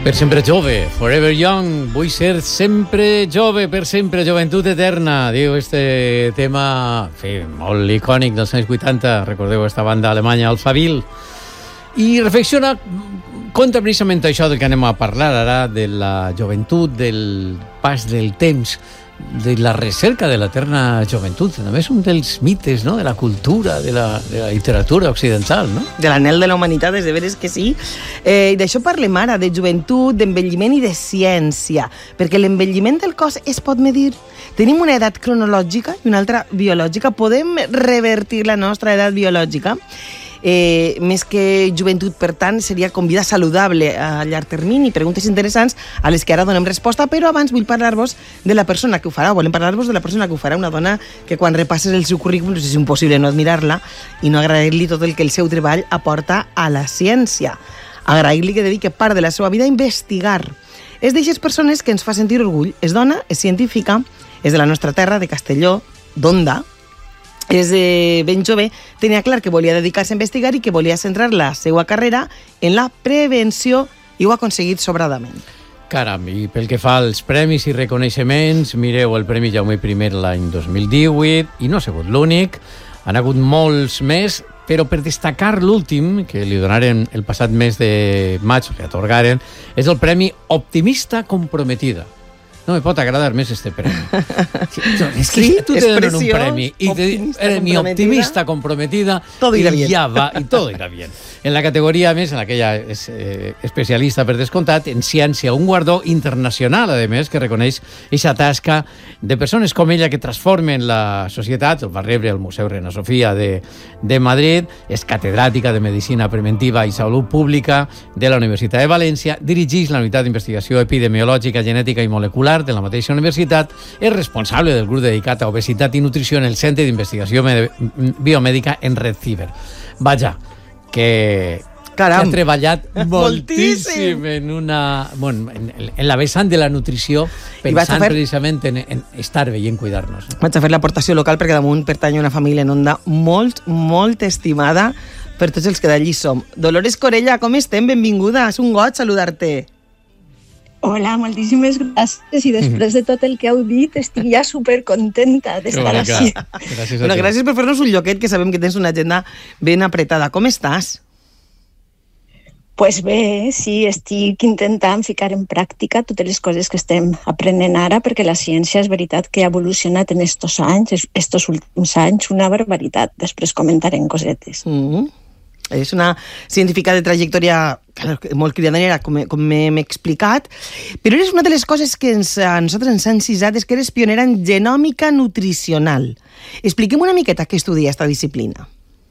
Per sempre jove, forever young, vull ser sempre jove, per sempre, joventut eterna, diu este tema, en fi, molt icònic dels anys 80, recordeu aquesta banda alemanya Alphaville, i reflexiona contra precisament això del que anem a parlar ara, de la joventut, del pas del temps, de la recerca de l'eterna joventut. També és un dels mites, no?, de la cultura, de la literatura occidental, no? De l'anhel de la humanitat, és de veres que sí. I d'això parlem ara, de joventut, d'envelliment i de ciència, perquè l'envelliment del cos es pot medir. Tenim una edat cronològica i una altra biològica. Podem revertir la nostra edat biològica. Més que joventut, per tant, seria com vida saludable a llarg termini. Preguntes interessants a les que ara donem resposta, però abans vull parlar-vos de la persona que ho farà. Volem parlar-vos de la persona que ho farà, una dona que quan repasses el seu currículum és impossible no admirar-la i no agrair-li tot el que el seu treball aporta a la ciència. Agrair-li que dediqui part de la seva vida a investigar. És d'aixes persones que ens fa sentir orgull. És dona, és científica, és de la nostra terra, de Castelló, d'Onda. És ben jove, tenia clar que volia dedicar-se a investigar i que volia centrar la seva carrera en la prevenció i ho ha aconseguit sobradament. Caram, i pel que fa als premis i reconeixements, mireu el Premi Jaume I l'any 2018, i no ha sigut l'únic, han hagut molts més, però per destacar l'últim, que li donaren el passat mes de maig, que atorgaren, és el Premi Optimista Comprometida. No me pot agradar més este premi. És que tu te donen un premi i mi optimista comprometida i ja va, i tot irà bien. En la categoria, a més, en aquella és especialista per descomptat, en ciència, un guardó internacional, a més, que reconeix aquesta tasca de persones com ella que transformen la societat. El va rebre al Museu Reina Sofia de Madrid, és catedràtica de Medicina Preventiva i Salut Pública de la Universitat de València, dirigeix la Unitat d'Investigació Epidemiològica, Genètica i Molecular de la mateixa universitat, és responsable del grup dedicat a obesitat i nutrició en el Centre d'Investigació Biomèdica en Red Ciber. Vaja, que ha treballat moltíssim en la vessant de la nutrició, pensant precisament en estar bé i en cuidar-nos. Vaig a fer l'aportació local perquè damunt pertany a una família en Onda molt, molt estimada per tots els que d'allí som. Dolores Corella, com estem? Benvinguda, és un goig saludar-te. Hola, moltíssimes gràcies, i després de tot el que heu dit estic ja supercontenta d'estar així. Gràcies per fer-nos un lloquet, que sabem que tens una agenda ben apretada. Com estàs? Pues bé, sí, estic intentant ficar en pràctica totes les coses que estem aprenent ara, perquè la ciència és veritat que ha evolucionat en estos últims anys, una barbaritat. Després comentarem cosetes. És una científica de trajectòria molt cridanera, com hem explicat, però eres una de les coses que a nosaltres ens han cisat és que eres pionera en genòmica nutricional. Expliquem una miqueta què estudia aquesta disciplina.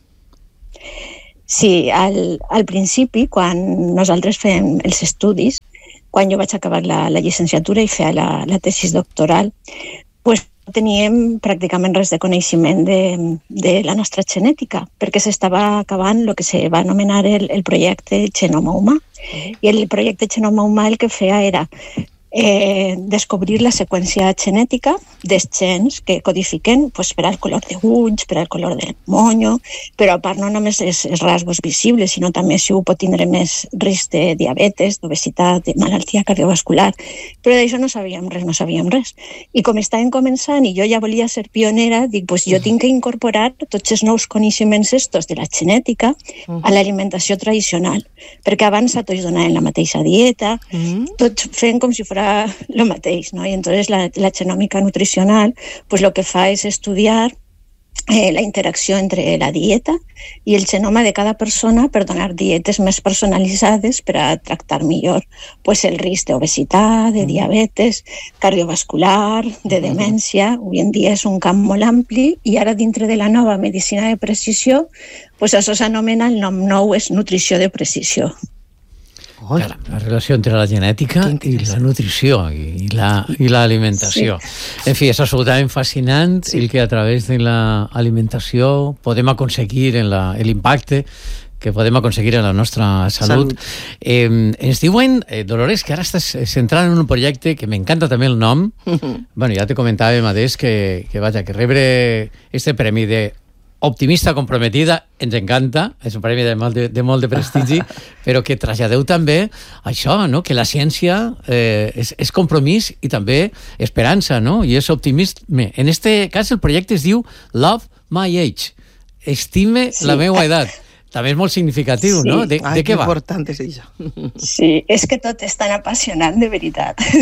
Sí, al principi, quan nosaltres fèiem els estudis, quan jo vaig acabar la llicenciatura i feia la tesis doctoral, doncs no teníem pràcticament res de coneixement de la nostra genètica, perquè s'estava acabant el que se va anomenar el projecte Genoma Humà. I el projecte Genoma Humà el que feia era descobrir la seqüència genètica dels gens que codifiquen per al color de ulls, per al color del monyo, però a part no només els rasgos visibles, sinó també si ho pot tindre més risc de diabetes, d'obesitat, de malaltia cardiovascular. Però d'això no sabíem res. I com estàvem començant i jo ja volia ser pionera, dic, jo tinc que incorporar tots els nous coneixements estos de la genètica a l'alimentació tradicional, perquè abans a tots donaven la mateixa dieta, tots feien com si fos lo mateix, ¿no? Y entonces la genòmica nutricional pues lo que fa és estudiar la interacció entre la dieta i el genoma de cada persona per donar dietes més personalitzades per a tractar millor pues el risc d'obesitat, de diabetes, cardiovascular, de demència. Avui en dia és un camp molt ampli i ara dintre de la nova medicina de precisió pues això s'anomena, el nom nou és nutrició de precisió. Caram, la relació entre la genètica i la nutrició i l'alimentació. Sí. En fi, és absolutament fascinant el que a través de l'alimentació podem aconseguir l'impacte que podem aconseguir en la nostra salut. Ens diuen, Dolores, que ara estàs centrant en un projecte que m'encanta també el nom. Bueno, ja te comentava, Madés, que rebre este premi de optimista, comprometida, ens encanta, és un premi de molt de prestigi, però que traslladeu també això, no? Que la ciència és compromís i també esperança, no? I és optimisme. En este cas el projecte es diu Love My Age, estime la meva edat. També és molt significatiu, no? De què va? Que important és això. Sí, és que tot és tan apassionant, de veritat.